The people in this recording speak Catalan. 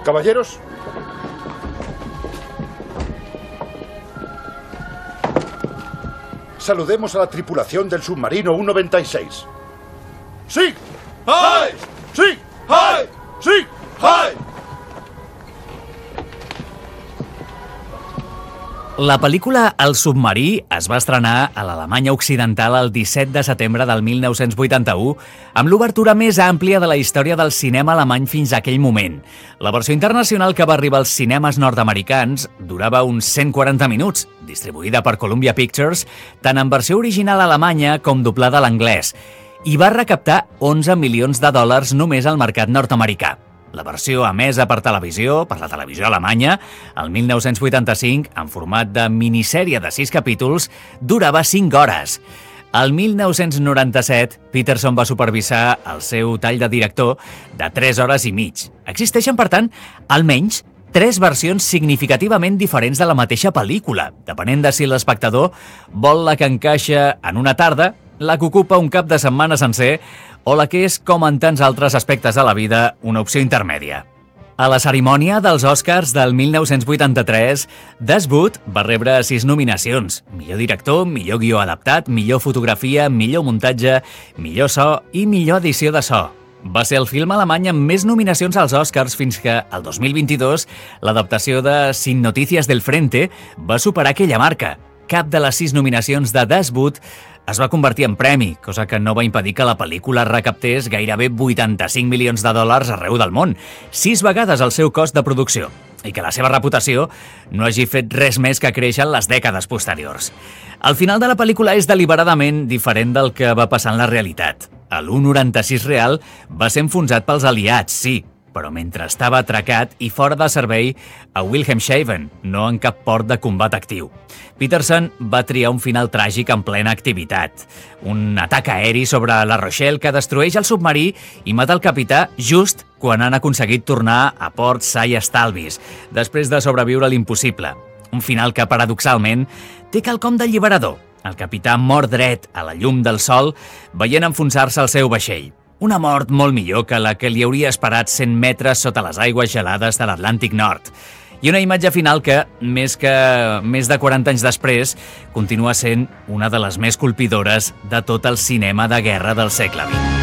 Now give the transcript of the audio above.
Caballeros. Saludemos a la tripulación del submarino 196. ¡Sí! ¡Ay! ¡Sí! ¡Ay! ¡Sí! ¡Ay! La pel·lícula El submarí es va estrenar a l'Alemanya Occidental el 17 de setembre del 1981 amb l'obertura més àmplia de la història del cinema alemany fins a aquell moment. La versió internacional que va arribar als cinemes nord-americans durava uns 140 minuts, distribuïda per Columbia Pictures, tant en versió original alemanya com doblada a l'anglès, i va recaptar 11 milions de dòlars només al mercat nord-americà. La versió emesa per televisió, per la televisió alemanya, el 1985, en format de minissèrie de 6 capítols, durava 5 hores. El 1997, Peterson va supervisar el seu tall de director de 3 hores i mig. Existeixen, per tant, almenys 3 versions significativament diferents de la mateixa pel·lícula, depenent de si l'espectador vol la que encaixa en una tarda, la que ocupa un cap de setmana sencer o la que és, com en tants altres aspectes de la vida, una opció intermèdia. A la cerimònia dels Oscars del 1983, Das Boot va rebre 6 nominacions: millor director, millor guió adaptat, millor fotografia, millor muntatge, millor so i millor edició de so. Va ser el film alemany amb més nominacions als Oscars fins que, el 2022, l'adaptació de Sin Noticias del Frente va superar aquella marca. Cap de les 6 nominacions de Das Boot es va convertir en premi, cosa que no va impedir que la pel·lícula recaptés gairebé 85 milions de dòlars arreu del món, 6 vegades el seu cost de producció, i que la seva reputació no hagi fet res més que créixer en les dècades posteriors. El final de la pel·lícula és deliberadament diferent del que va passar en la realitat. L'196 real va ser enfonsat pels aliats, sí, però mentre estava atracat i fora de servei a Wilhelmshaven, no en cap port de combat actiu. Peterson va triar un final tràgic en plena activitat. Un atac aeri sobre La Rochelle que destrueix el submarí i mata el capità just quan han aconseguit tornar a port sa i estalvis, després de sobreviure a l'impossible. Un final que, paradoxalment, té quelcom d'alliberador. El capità mor dret a la llum del sol veient enfonsar-se el seu vaixell. Una mort molt millor que la que li hauria esperat 100 metres sota les aigües gelades de l'Atlàntic Nord. I una imatge final que, més de 40 anys després, continua sent una de les més colpidores de tot el cinema de guerra del segle XX.